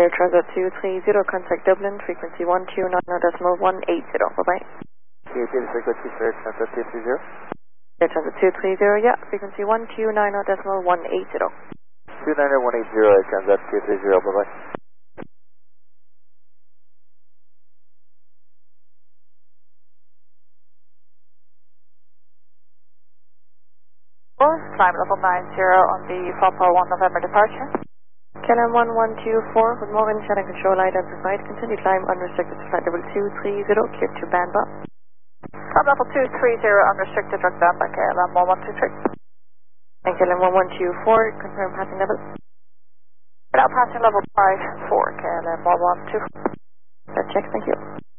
Air Transat 230, contact Dublin, frequency 129.180, bye-bye. THL frequency for Air Transat 230. Air Transat 230, yeah, frequency 129.180. 290-180, Air Transat 230, bye-bye. Climb level 90 on the Papa 1 November departure. KLM 1124, good morning, channel control identified, continue climb unrestricted to flight level 230, clear to Banba. Climb level 230, unrestricted, direct down by KLM 1123. And KLM 1124, confirm passing level. Now passing level 54, KLM 1124. That checks, thank you.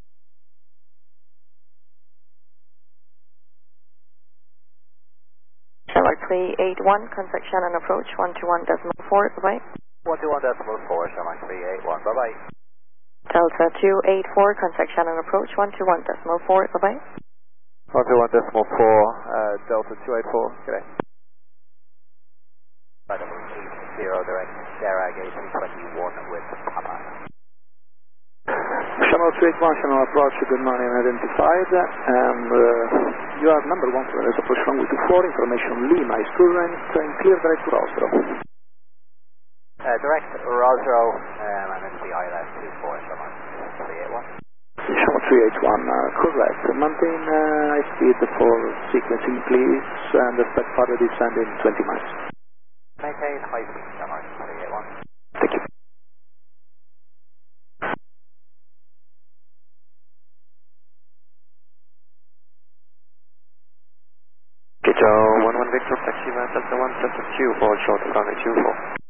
Shamrock 381, contact Shannon approach 121.4, bye-bye. 121.4, Shamrock 381, bye-bye. Delta 284, contact Shannon approach 121.4, bye-bye. 121.4, Delta 284, good day. Flight level 80, direct Sarah gate 321 with Papa. Shamrock 281, Shannon approach, good morning, identified, and you are number 1 for the approach runway 24, information Lima is current, and clear direct to Rosro. Direct Rosro, and then the ILS 24, Shamrock 381. Shamrock 381, correct. Maintain high speed for sequencing, please, and expect further descent in 20 miles. Maintain high speed, Shamrock 381. Thank you. Kito 11 Victor, taxi Delta 1, Delta 2, hold short runway 24.